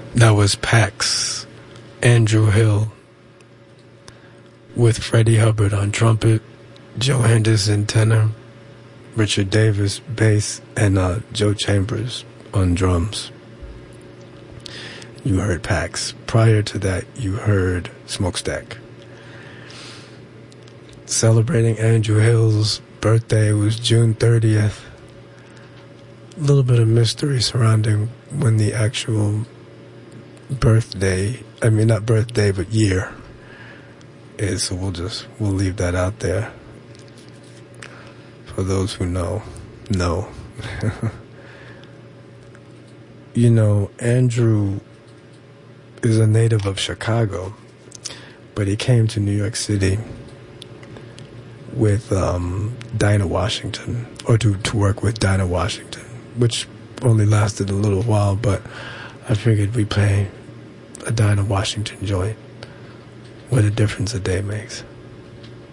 That was Pax, Andrew Hill, with Freddie Hubbard on trumpet, Joe Henderson tenor, Richard Davis bass, and Joe Chambers on drums. You heard Pax. Prior to that, you heard Smokestack. Celebrating Andrew Hill's birthday was June 30th. A little bit of mystery surrounding when the actual birthday, not birthday, but year is, so we'll leave that out there. For those who know. Andrew is a native of Chicago, but he came to New York City with Dinah Washington, or to work with Dinah Washington, which only lasted a little while, but I figured we'd play a Dinah Washington joint. What a difference a day makes.